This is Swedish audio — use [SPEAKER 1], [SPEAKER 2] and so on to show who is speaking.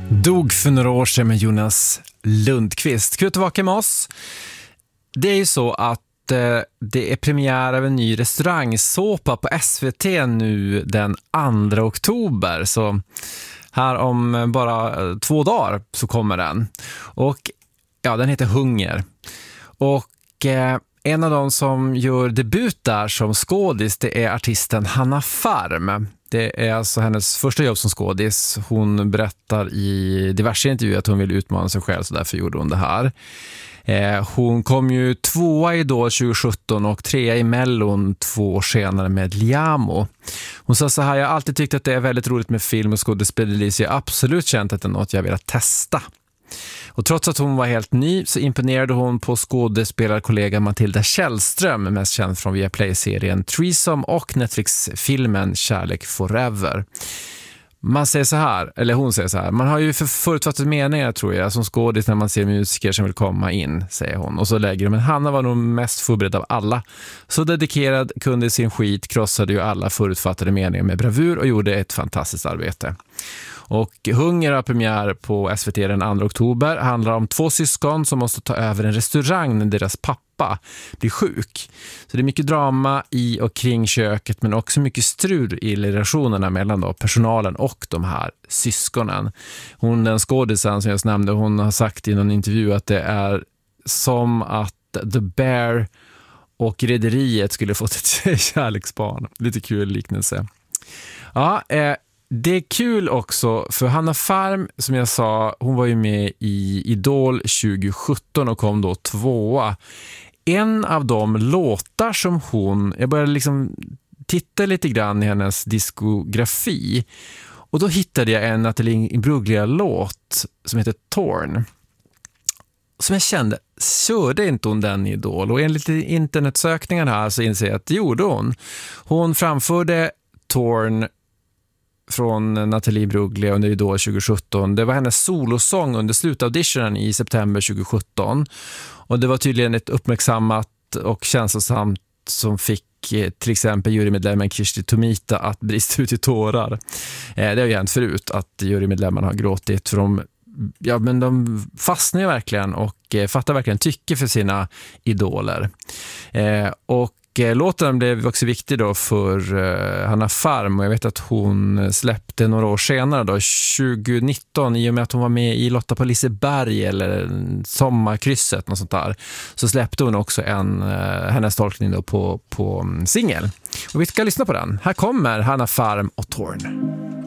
[SPEAKER 1] Dog för några år sedan med Jonas Lundqvist. Kul att vara med oss. Det är ju så att det är premiär av en ny restaurangsåpa på SVT nu den 2 oktober. Så här om bara 2 dagar så kommer den. Och ja, den heter Hunger. Och en av de som gör debut där som skådis, det är artisten Hanna Farm. Det är alltså hennes första jobb som skådis. Hon berättar i diverse intervjuer att hon vill utmana sig själv, så därför gjorde hon det här. Hon kom ju 2:a i Idol 2017 och 3:a i Mellon 2 år senare med Liamo. Hon sa så här: jag har alltid tyckt att det är väldigt roligt med film och skådespeleri, så jag har absolut känt att det är något jag vill testa. Och trots att hon var helt ny så imponerade hon på skådespelarkollega Matilda Källström, mest känd från Viaplay-serien Threesome och Netflix-filmen Kärlek Forever. Man säger så här, eller hon säger så här: man har ju förutfattat meningar, tror jag, som skådis när man ser musiker som vill komma in, säger hon. Och så lägger de, men Hanna var nog mest förberedd av alla. Så dedikerad, kunde sin skit, krossade ju alla förutfattade meningar med bravur och gjorde ett fantastiskt arbete. Och Hunger har premiär på SVT den 2 oktober. Handlar om 2 syskon som måste ta över en restaurang när deras pappa blir sjuk. Så det är mycket drama i och kring köket, men också mycket strul i relationerna mellan då personalen och de här syskonen. Hon, den skådisen som jag nämnde, hon har sagt i någon intervju att det är som att The Bear och rederiet skulle fått ett kärleksbarn. Lite kul liknelse. Ja, det är kul också för Hanna Farm, som jag sa, hon var ju med i Idol 2017 och kom då 2:a. En av de låtar som jag började liksom titta lite grann i hennes diskografi, och då hittade jag en Nathalie Imbruglia-låt som heter Torn, som jag kände, körde inte hon den i Idol? Och enligt internetsökningarna här så inser jag att det gjorde hon. Hon framförde Torn från Nathalie Imbruglia under Idol 2017. Det var hennes solosång under slutauditionen i september 2017. Och det var tydligen ett uppmärksammat och känslosamt som fick till exempel jurymedlemmen Kirsti Tomita att brista ut i tårar. Det har ju hänt förut att jurymedlemmarna har gråtit, för de fastnar ju verkligen och fattar verkligen tycke för sina idoler. Och låten blev också viktig då för Hanna Farm, och jag vet att hon släppte några år senare då, 2019, i och med att hon var med i Lotta på Liseberg eller Sommarkrysset, något sånt där, så släppte hon också hennes tolkning då på singel. Och vi ska lyssna på den. Här kommer Hanna Farm och Torn.